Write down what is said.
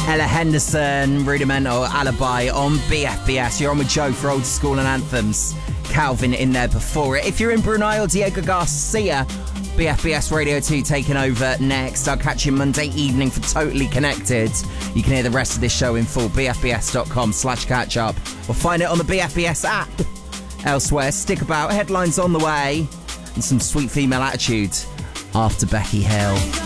Ella Henderson, Rudimental Alibi on BFBS. You're on with Joe for Old School and Anthems. Calvin in there before it. If you're in Brunei or Diego Garcia, BFBS Radio 2 taking over next. I'll catch you Monday evening for Totally Connected. You can hear the rest of this show in full, bfbs.com/catch up, or find it on the BFBS app. Elsewhere, stick about, headlines on the way, and some sweet female attitude after Becky Hill.